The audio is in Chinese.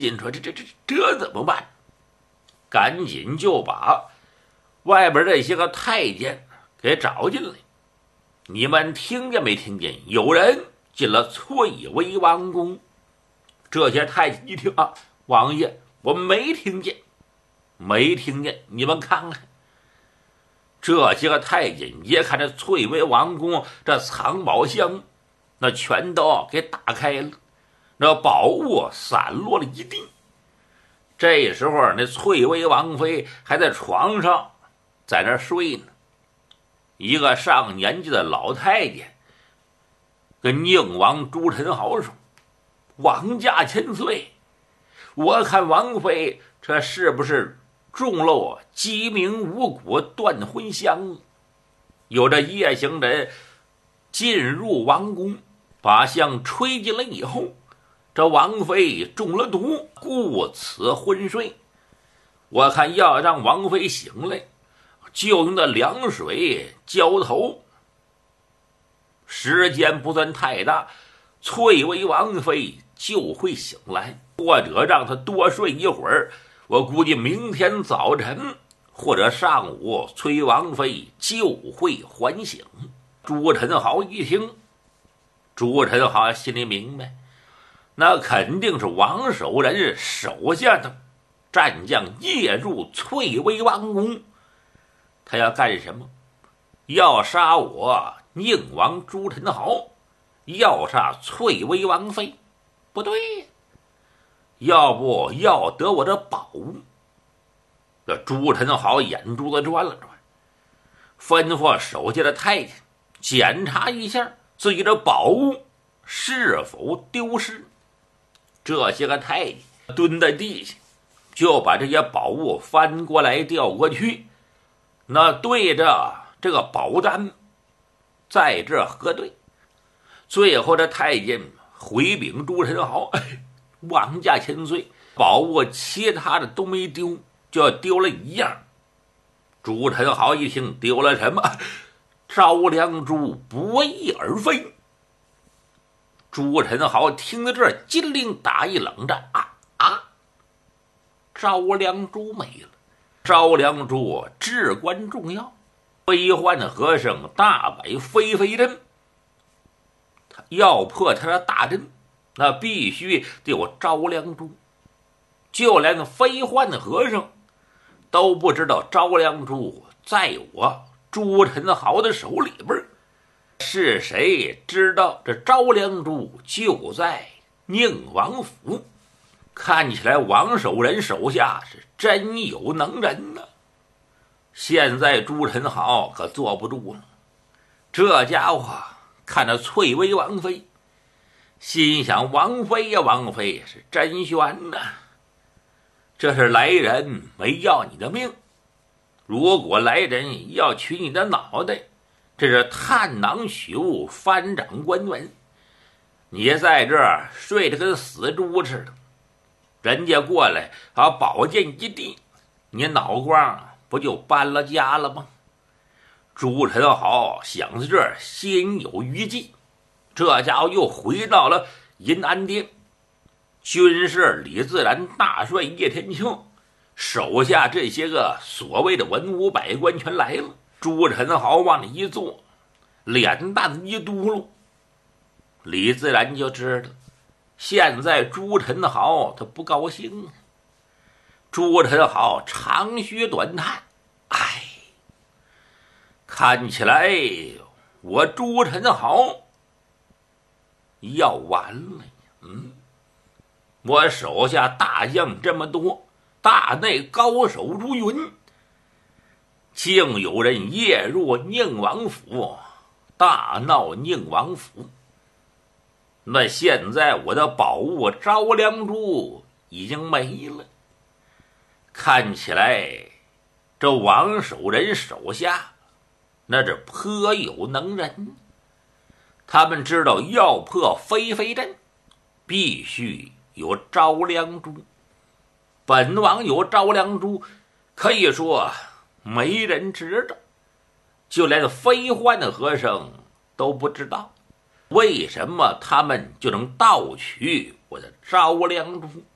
心说这怎么办？赶紧就把外边这些个太监给找进来。你们听见没听见？有人进了翠微王宫。这些太监一听啊，王爷，我没听见，没听见。你们看看，这些个太监一看这翠微王宫这藏宝箱，那全都给打开了，那宝物散落了一地。这时候，那翠微王妃还在床上在那睡呢。一个上年纪的老太监跟宁王朱宸濠说：“王驾千岁，我看王妃这是不是中了鸡鸣五谷断魂香？有这夜行人进入王宫，把香吹进来以后，这王妃中了毒，故此昏睡。我看要让王妃醒来，就用那凉水浇头，时间不算太大，翠微王妃就会醒来，或者让她多睡一会儿，我估计明天早晨或者上午，崔王妃就会唤醒。”朱宸濠一听，朱宸濠心里明白，那肯定是王守仁手下的战将夜入翠微王宫。他要干什么？要杀我宁王朱宸濠，要杀翠微王妃？不对，要不要得我的宝物？这朱宸濠眼珠子转了转，吩咐手下的太监检查一下自己的宝物是否丢失。这些个太监蹲在地下，就把这些宝物翻过来调过去，那对着这个宝单在这核对。最后这太监回禀朱宸濠：“王驾千岁，宝物其他的都没丢，就丢了一样。”朱宸濠一听，丢了什么？招良珠不翼而飞。朱宸濠听到这儿，金铃打一冷战。招良珠没了。招良珠至关重要，飞幻和尚大摆飞飞阵，要破他的大阵，那必须得有招良珠。就连飞幻和尚都不知道招良珠在我朱宸濠的手里边，是谁知道这招良珠就在宁王府？看起来王守仁手下是真有能人呢。现在朱宸濠可坐不住了，这家伙看着翠微王妃，心想：王妃呀，王妃是真悬呐！这是来人没要你的命，如果来人要取你的脑袋，这是探囊取物，翻掌关文。你在这儿睡得跟死猪似的，人家过来把宝剑一递，你脑瓜不就搬了家了吗？朱宸濠想到这儿，心有余悸。这家伙又回到了银安殿，军事李自然大帅叶天庆手下这些个所谓的文武百官全来了。朱宸濠往里一坐，脸蛋子一嘟噜，李自然就知道现在朱宸濠他不高兴。朱宸濠长吁短叹：“看起来我朱宸濠要完了呀！我手下大将这么多，大内高手如云，竟有人夜入宁王府，大闹宁王府。那现在我的宝物招良珠已经没了，看起来这王守仁手下那是颇有能人，他们知道要破飞飞阵必须有招良珠。本王有招良珠，可以说没人知道，就连飞幻的和尚都不知道。为什么他们就能盗取我的招良珠？